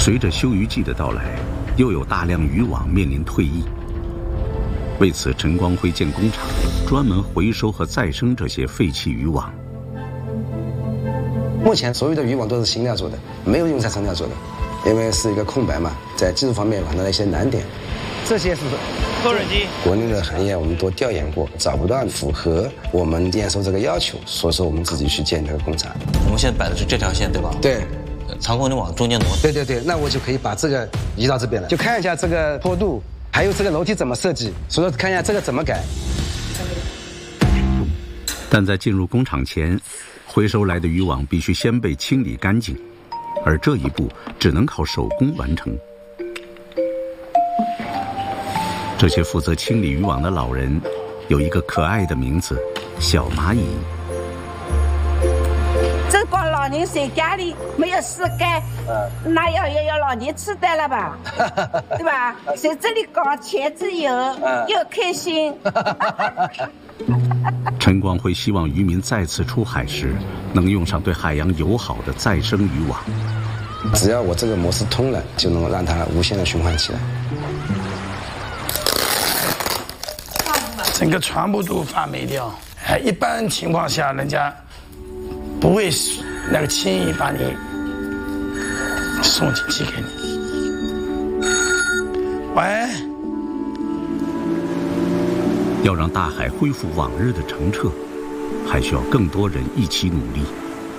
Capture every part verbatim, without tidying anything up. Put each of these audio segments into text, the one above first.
随着休渔季的到来，又有大量渔网面临退役。为此，陈光辉建工厂，专门回收和再生这些废弃渔网。 目前所有的渔网都是新料做的，没有用再生料做的，因为是一个空白嘛，在技术方面碰到了一些难点。这些是勾刃机， 国内的行业我们都调研过，找不到符合我们验收这个要求，所以说我们自己去建这个工厂。 我们现在摆的是这条线，对吧？ 对。 长工你往中间挪。 对对对，那我就可以把这个移到这边了，就看一下这个坡度，还有这个楼梯怎么设计，所以说看一下这个怎么改。 但在进入工厂前，回收来的渔网必须先被清理干净，而这一步只能靠手工完成。这些负责清理渔网的老人，有一个可爱的名字——小蚂蚁。 这帮老人在家里没有事干，嗯、那要要要老年痴呆了吧，对吧？在这里搞钱自由，嗯、又开心。 陈光辉希望渔民再次出海时，能用上对海洋友好的再生渔网。 只要我这个模式通了，就能让它无限的循环起来。 整个船舶都发霉掉，哎，一般情况下人家不会那个轻易把你送进去给你。喂。 要让大海恢复往日的澄澈，还需要更多人一起努力。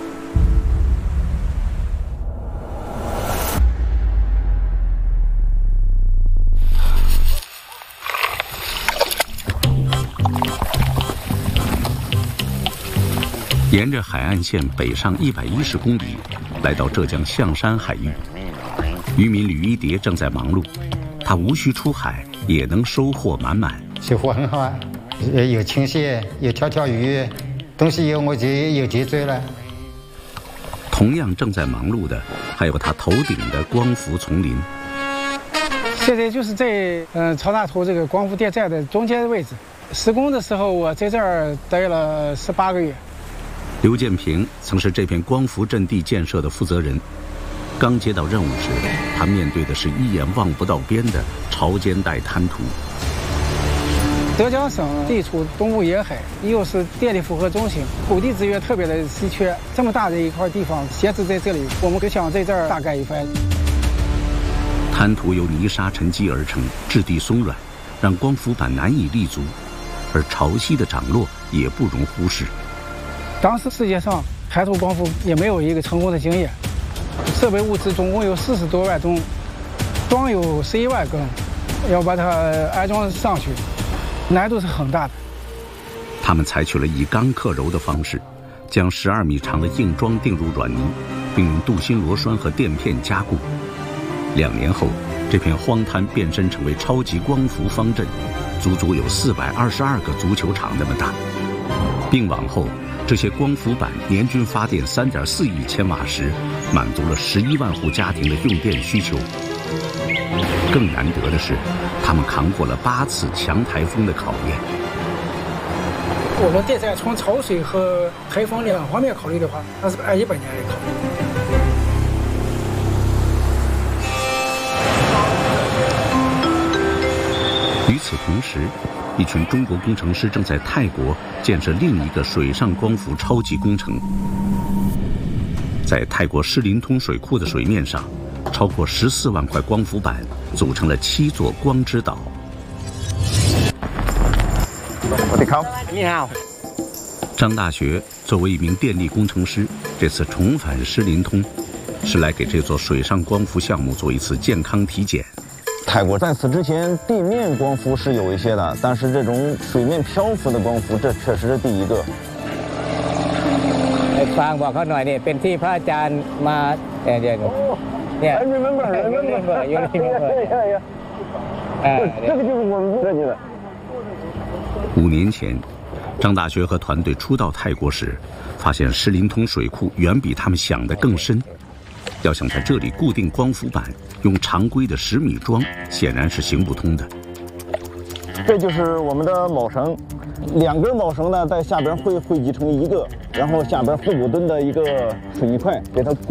沿着海岸线北上一百一十公里，来到浙江象山海域，渔民吕一蝶正在忙碌，他无需出海也能收获满满。 收获很好啊，有清蟹，有条条鱼，东西有我就有脊椎了。 同样正在忙碌的，还有他头顶的光伏丛林。 现在就是在嗯曹大图这个光伏电站的中间位置。施工的时候，我在这儿待了十八个月。 刘建平曾是这片光伏阵地建设的负责人。刚接到任务时，他面对的是一眼望不到边的潮间带滩涂。 浙江省地处东部沿海，又是电力负荷中心，土地资源特别的稀缺。这么大的一块地方闲置在这里，我们就想在这儿大干一番。 滩涂由泥沙沉积而成，质地松软，让光伏板难以立足，而潮汐的涨落也不容忽视。 当时世界上海土光伏也没有一个成功的经验，设备物资总共有四十多万吨，装有十一万根，要把它安装上去，难度是很大的。 他们采取了以钢克柔的方式，将十二米长的硬桩定入软泥，并用镀锌螺栓和垫片加固。两年后，这片荒滩变身成为超级光伏方阵，足足有四百二十二个足球场那么大。并网后，这些光伏板年均发电三点四亿千瓦时，满足了十一万户家庭的用电需求。更难得的是，他们扛过了八次强台风的考验。 我们电站从潮水和台风两方面考虑的话，那是按一百年来考虑。 与此同时，一群中国工程师正在泰国建设另一个水上光伏超级工程。在泰国诗林通水库的水面上，超过十四万块光伏板组成了七座光之岛。 我得靠。 你好。 张大学作为一名电力工程师，这次重返诗林通，是来给这座水上光伏项目做一次健康体检。 泰国在此之前，地面光伏是有一些的，但是这种水面漂浮的光伏，这确实是第一个。 ฟังบอกเขาหน่อยนี่เป็นที่พระอาจารย์มาเนี่ยเนี่ยเนี่ย I remember, I remember, you remember, yeah, yeah. 这个就是我们设计的。 五年前，张大学和团队初到泰国时，发现诗林通水库远比他们想的更深。要想在这里固定光伏板，用常规的十米桩显然是行不通的。 这就是我们的铆绳，两根铆绳呢在下边会汇集成一个，然后下边四五吨的一个水泥块给它固